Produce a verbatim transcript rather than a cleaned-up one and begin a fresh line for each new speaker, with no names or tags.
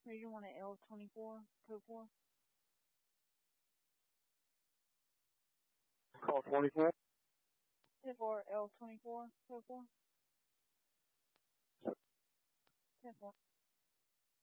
Region one at L twenty-four, code four.
Call twenty-four.
ten four, L twenty-four, code four. ten four.